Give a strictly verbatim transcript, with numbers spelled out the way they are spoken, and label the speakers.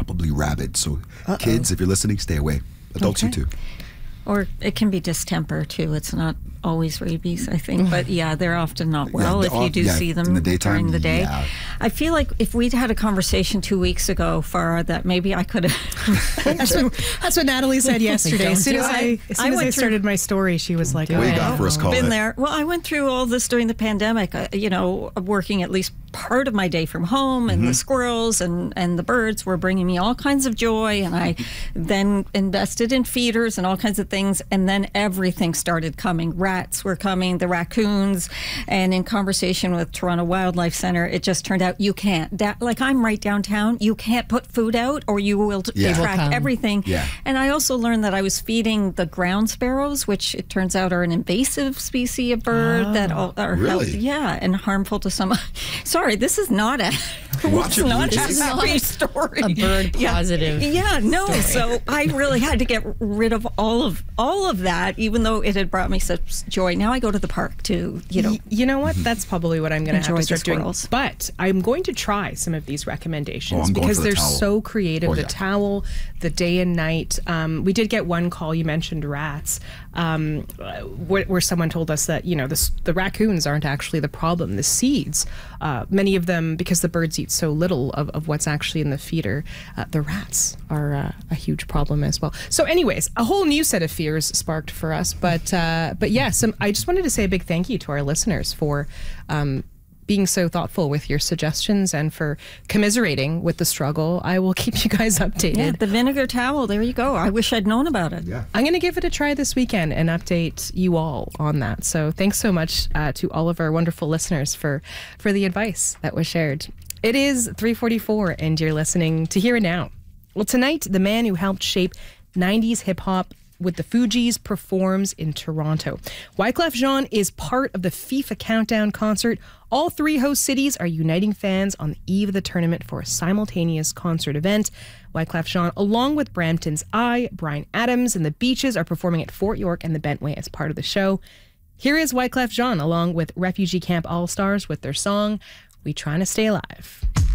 Speaker 1: probably rabid. So
Speaker 2: Uh-oh.
Speaker 1: kids, if you're listening, stay away. Adults,
Speaker 2: Okay.
Speaker 1: you too.
Speaker 3: Or it can be distemper too. It's not always rabies, I think. But yeah, they're often not well
Speaker 1: Yeah,
Speaker 3: if
Speaker 1: the-
Speaker 3: you do
Speaker 1: yeah,
Speaker 3: see them
Speaker 1: in the daytime,
Speaker 3: during the day.
Speaker 1: yeah.
Speaker 3: I feel like if we'd had a conversation two weeks ago, Farah, that maybe I could have.
Speaker 2: That's what, that's what Natalie said yesterday. As soon as
Speaker 3: do
Speaker 2: I,
Speaker 3: it.
Speaker 2: as soon
Speaker 3: I
Speaker 2: as
Speaker 3: went
Speaker 2: I
Speaker 3: through-
Speaker 2: started my story, she was like,
Speaker 1: What you
Speaker 2: oh,
Speaker 1: got for us, call
Speaker 3: Been
Speaker 1: it.
Speaker 3: there. Well, I went through all this during the pandemic, uh, you know, working at least part of my day from home, and
Speaker 1: Mm-hmm.
Speaker 3: the squirrels and, and the birds were bringing me all kinds of joy. And I then invested in feeders and all kinds of things. And then everything started coming. Rats were coming, the raccoons. And in conversation with Toronto Wildlife Center, it just turned out you can't. Da- like I'm right downtown, you can't put food out or you will t-
Speaker 1: Yeah. They will
Speaker 3: attract
Speaker 4: come.
Speaker 3: everything.
Speaker 1: Yeah.
Speaker 3: And I also learned that I was feeding the ground sparrows, which it turns out are an invasive species of bird that all, are
Speaker 1: Really?
Speaker 3: yeah, and harmful to some. Sorry, this is not a
Speaker 1: Watch
Speaker 3: it's
Speaker 1: it,
Speaker 3: not
Speaker 1: Blue
Speaker 3: a
Speaker 1: Jays.
Speaker 3: happy story.
Speaker 4: A bird
Speaker 3: Yeah.
Speaker 4: positive.
Speaker 3: Yeah, no.
Speaker 4: story.
Speaker 3: So I really had to get rid of all of all of that, even though it had brought me such joy. Now I go to the park to, you know.
Speaker 2: Y- You know what? That's probably what I'm going to have
Speaker 3: Enjoy
Speaker 2: to
Speaker 3: the
Speaker 2: start doing.
Speaker 3: squirrels.
Speaker 2: But I'm going to try some of these recommendations
Speaker 1: Oh, I'm going
Speaker 2: because
Speaker 1: for the
Speaker 2: they're
Speaker 1: towel.
Speaker 2: so creative.
Speaker 1: Oh,
Speaker 2: the
Speaker 1: yeah.
Speaker 2: towel, the day and night. Um, we did get one call. You mentioned rats, um, where, where someone told us that you know the, s- the raccoons aren't actually the problem. The seeds, uh, many of them, because the birds eat so little of, of what's actually in the feeder, uh, the rats are uh, a huge problem as well. So, anyways, a whole new set of fears sparked for us. But uh, but yeah, some, I just wanted to say a big thank you to our listeners for um, being so thoughtful with your suggestions and for commiserating with the struggle. I will keep you guys updated.
Speaker 3: Yeah, the vinegar towel. There you go. I wish I'd known about it.
Speaker 1: Yeah.
Speaker 2: I'm going to give it a try this weekend and update you all on that. So thanks so much uh, to all of our wonderful listeners for for the advice that was shared. It is three forty-four and you're listening to Here and Now. Well, tonight, the man who helped shape nineties hip-hop with the Fugees performs in Toronto. Wyclef Jean is part of the FIFA Countdown concert. All three host cities are uniting fans on the eve of the tournament for a simultaneous concert event. Wyclef Jean, along with Brampton's I, Bryan Adams, and the Beaches are performing at Fort York and the Bentway as part of the show. Here is Wyclef Jean along with Refugee Camp All-Stars with their song, We Tryna Stay Alive.